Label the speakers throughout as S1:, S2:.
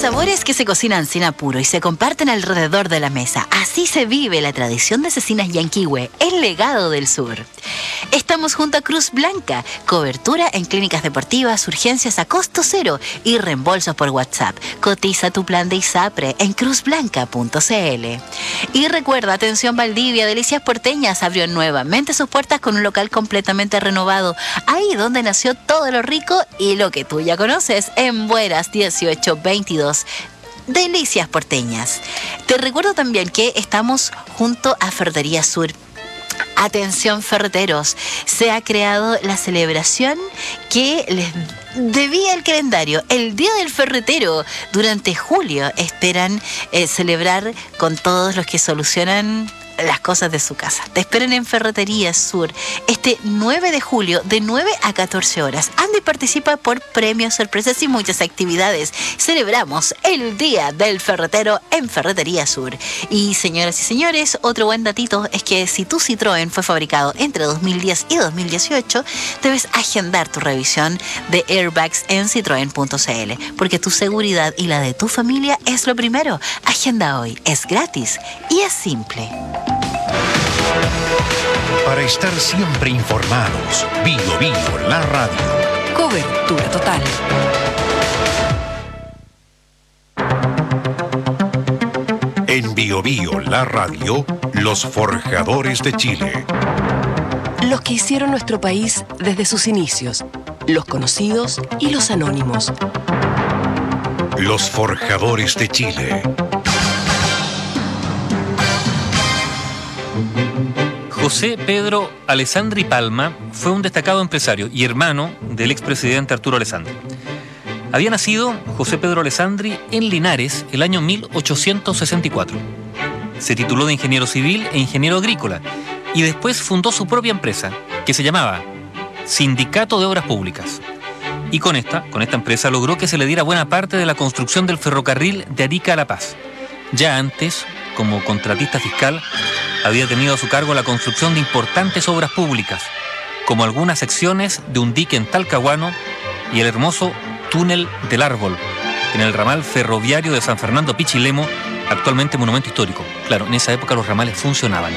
S1: sabores que se cocinan sin apuro y se comparten alrededor de la mesa. Así se vive la tradición de Cecinas Yanquihue, el legado del sur. Estamos junto a Cruz Blanca, cobertura en clínicas deportivas, urgencias a costo cero y reembolsos por WhatsApp. Cotiza tu plan de ISAPRE en cruzblanca.cl. Y recuerda, atención Valdivia, Delicias Porteñas abrió nuevamente sus puertas con un local completamente renovado, ahí donde nació todo lo rico y lo que tú ya conoces, en Bueras 1822. Delicias Porteñas. Te recuerdo también que estamos junto a Ferretería Sur. Atención ferreteros, se ha creado la celebración que les debía el calendario, el Día del Ferretero. Durante julio esperan celebrar con todos los que solucionan las cosas de su casa. Te esperan en Ferretería Sur este 9 de julio de 9 a 14 horas. Anda y participa por premios, sorpresas y muchas actividades. Celebramos el Día del Ferretero en Ferretería Sur. Y señoras y señores, otro buen datito es que si tu Citroën fue fabricado entre 2010 y 2018, debes agendar tu revisión de airbags en citroen.cl, porque tu seguridad y la de tu familia es lo primero. Agenda hoy, es gratis y es simple.
S2: Para estar siempre informados, Bio la radio.
S3: Cobertura total.
S2: En Bio la radio, los forjadores de Chile.
S3: Los que hicieron nuestro país desde sus inicios, los conocidos y los anónimos.
S2: Los forjadores de Chile.
S4: José Pedro Alessandri Palma fue un destacado empresario y hermano del expresidente Arturo Alessandri. Había nacido José Pedro Alessandri en Linares el año 1864. Se tituló de ingeniero civil e ingeniero agrícola y después fundó su propia empresa, que se llamaba Sindicato de Obras Públicas. Y con esta empresa logró que se le diera buena parte de la construcción del ferrocarril de Arica a La Paz. Ya antes, como contratista fiscal, había tenido a su cargo la construcción de importantes obras públicas, como algunas secciones de un dique en Talcahuano y el hermoso Túnel del Árbol, en el ramal ferroviario de San Fernando Pichilemo, actualmente monumento histórico. Claro, en esa época los ramales funcionaban.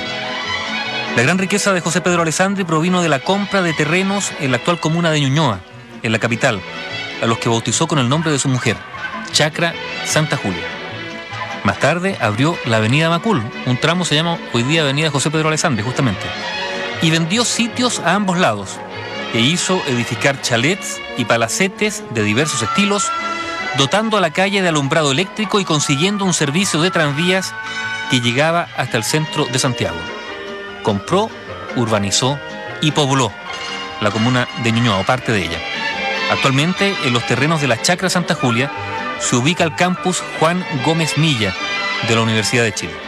S4: La gran riqueza de José Pedro Alessandri provino de la compra de terrenos en la actual comuna de Ñuñoa, en la capital, a los que bautizó con el nombre de su mujer, Chacra Santa Julia. Más tarde abrió la avenida Macul, un tramo se llama hoy día avenida José Pedro Alessandri, justamente, y vendió sitios a ambos lados, e hizo edificar chalets y palacetes de diversos estilos, dotando a la calle de alumbrado eléctrico y consiguiendo un servicio de tranvías que llegaba hasta el centro de Santiago. Compró, urbanizó y pobló la comuna de Ñuñoa, o parte de ella. Actualmente, en los terrenos de la Chacra Santa Julia, se ubica el campus Juan Gómez Milla de la Universidad de Chile.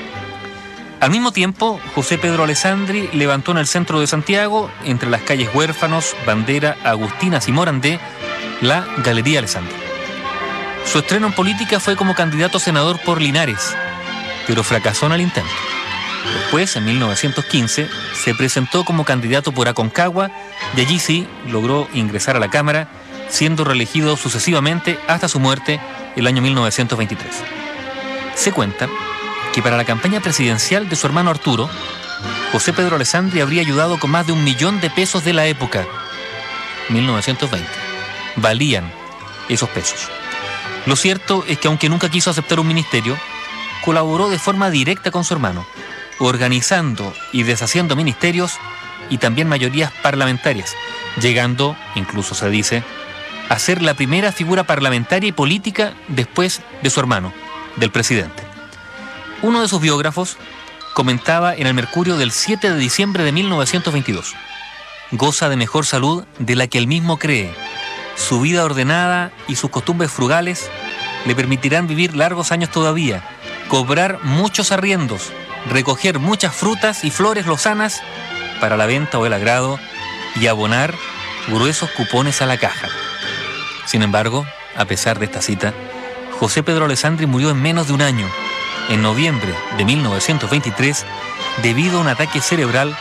S4: Al mismo tiempo, José Pedro Alessandri levantó en el centro de Santiago, entre las calles Huérfanos, Bandera, Agustinas y Morandé, la Galería Alessandri. Su estreno en política fue como candidato a senador por Linares, pero fracasó en el intento. Después, en 1915, se presentó como candidato por Aconcagua y allí sí logró ingresar a la Cámara, siendo reelegido sucesivamente hasta su muerte el año 1923. Se cuenta que para la campaña presidencial de su hermano Arturo, José Pedro Alessandri habría ayudado con más de 1 millón de pesos de la época. 1920. Valían esos pesos. Lo cierto es que aunque nunca quiso aceptar un ministerio, colaboró de forma directa con su hermano, organizando y deshaciendo ministerios y también mayorías parlamentarias, llegando, incluso se dice, a ser la primera figura parlamentaria y política después de su hermano, del presidente. Uno de sus biógrafos comentaba en el Mercurio del 7 de diciembre de 1922: goza de mejor salud de la que él mismo cree. Su vida ordenada y sus costumbres frugales le permitirán vivir largos años todavía, cobrar muchos arriendos, recoger muchas frutas y flores lozanas para la venta o el agrado y abonar gruesos cupones a la caja. Sin embargo, a pesar de esta cita, José Pedro Alessandri murió en menos de un año, en noviembre de 1923, debido a un ataque cerebral